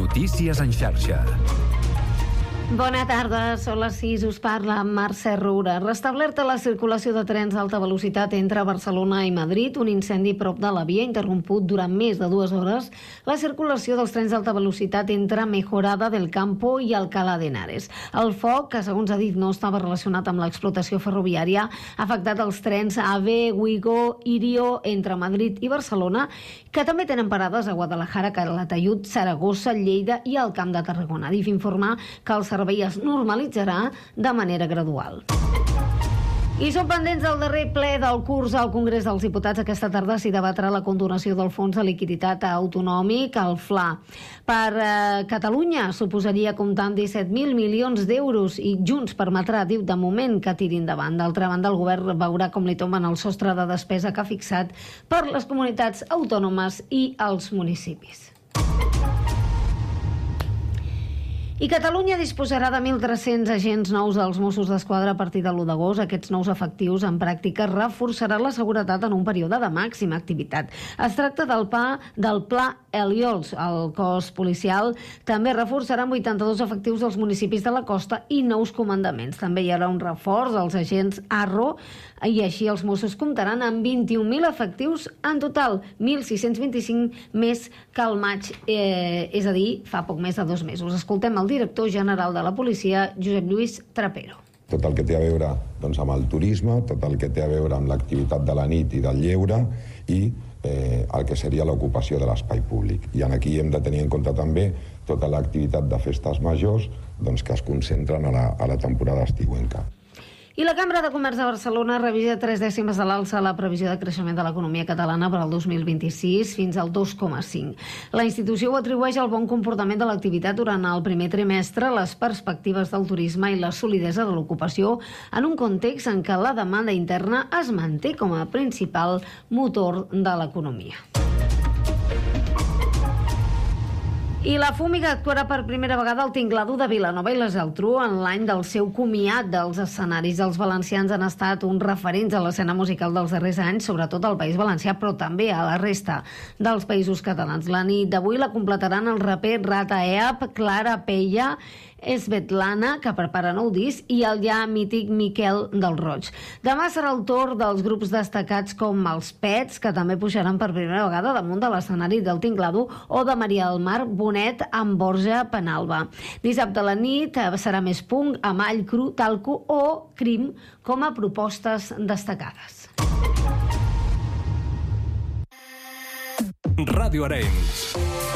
Notícies en xarxa. Bona tarda, són les 6, us parla Mercè Roura. Restablerta la circulació de trens d'alta velocitat entre Barcelona i Madrid. Un incendi prop de la via ha interromput durant més de 2 hores la circulació dels trens d'alta velocitat entre Mejorada del Campo i Alcalá de Henares. El foc, que segons ha dit no estava relacionat amb l'explotació ferroviària, ha afectat els trens AVE, Ouigo, Irio entre Madrid i Barcelona, que també tenen parades a Guadalajara, Calatayud, Saragossa, Lleida i el Camp de Tarragona. DIF informa que el servei es normalitzarà de manera gradual. I som pendents del darrer ple del curs al Congrés dels Diputats. Aquesta tarda s'hi debatrà la condonació del Fons de Liquiditat Autonòmic, el FLA. Per Catalunya suposaria comptar amb 17.000 milions d'euros i Junts permetrà, diu, de moment que tiri endavant. D'altra banda, el govern veurà com li tomben el sostre de despesa que ha fixat per les comunitats autònomes i els municipis. I Catalunya disposarà de 1.300 agents nous dels Mossos d'Esquadra a partir de l'1 d'agost. Aquests nous efectius en pràctica reforçaran la seguretat en un període de màxima activitat. Es tracta del Pla Heliols. El cos policial també reforçarà 82 efectius dels municipis de la costa i nous comandaments. També hi haurà un reforç als agents ARRO i així els Mossos comptaran amb 21.000 efectius en total, 1.625 més que al maig, és a dir, fa poc més de 2 mesos. Escoltem el director general de la policia, Josep Lluís Trapero. Tot el que té a veure amb el turisme, tot el que té a veure amb l'activitat de la nit i del lleure i el que seria l'ocupació de l'espai públic. I aquí hem de tenir en compte també tota l'activitat de festes majors que es concentren a la temporada estiuenca. I la Cambra de Comerç de Barcelona revisa 3 dècimes de l'alça la previsió de creixement de l'economia catalana per al 2026 fins al 2,5. La institució ho atribueix al bon comportament de l'activitat durant el primer trimestre, les perspectives del turisme i la solidesa de l'ocupació en un context en què la demanda interna es manté com a principal motor de l'economia. I la Fúmiga actuarà per primera vegada al Tingladu de Vilanova i la Geltrú en l'any del seu comiat dels escenaris. Els valencians han estat uns referents a l'escena musical dels darrers anys, sobretot al País Valencià, però també a la resta dels països catalans. La nit d'avui la completaran el raper Rata Eap, Clara Peia, Svetlana, que prepara nou disc, i el ja mític Miquel del Roig. Demà serà el torn dels grups destacats com els Pets, que també pujaran per primera vegada damunt de l'escenari del Tingladu, o de Maria del Mar Bonet amb Borja Penalba. Dissabte a la nit serà més punk, amb All Cru, Talco o Crim com a propostes destacades. Ràdio Arenys.